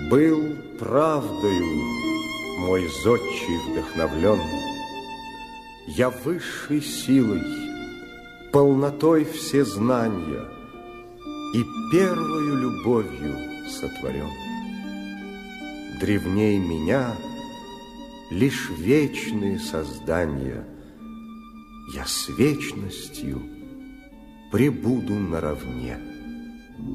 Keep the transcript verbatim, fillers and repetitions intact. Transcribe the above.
Был правдою мой зодчий вдохновлен. Я высшей силой, полнотой всезнания и первою любовью сотворен. Древней меня лишь вечные создания. Я с вечностью пребуду наравне.